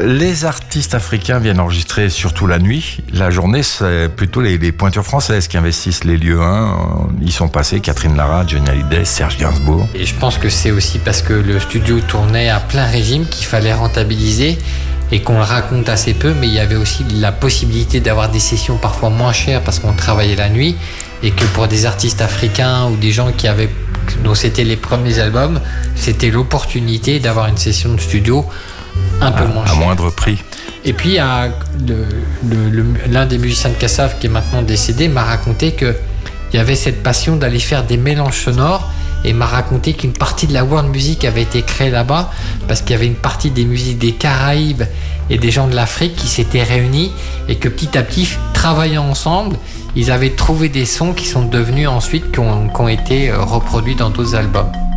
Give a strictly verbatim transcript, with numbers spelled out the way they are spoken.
Les artistes africains viennent enregistrer surtout la nuit. La journée, c'est plutôt les, les pointures françaises qui investissent les lieux. Hein. Ils sont passés Catherine Lara, Johnny Hallyday, Serge Gainsbourg. Et je pense que c'est aussi parce que le studio tournait à plein régime qu'il fallait rentabiliser et qu'on le raconte assez peu, mais il y avait aussi la possibilité d'avoir des sessions parfois moins chères parce qu'on travaillait la nuit et que pour des artistes africains ou des gens qui avaient, dont c'était les premiers albums, c'était l'opportunité d'avoir une session de studio un peu à, moins à chère. moindre prix. Et puis à, le, le, le, l'un des musiciens de Cassav qui est maintenant décédé m'a raconté qu'il y avait cette passion d'aller faire des mélanges sonores et m'a raconté qu'une partie de la world music avait été créée là-bas parce qu'il y avait une partie des musiques des Caraïbes et des gens de l'Afrique qui s'étaient réunis et que petit à petit, travaillant ensemble, ils avaient trouvé des sons qui sont devenus ensuite, qui ont, qui ont été reproduits dans d'autres albums.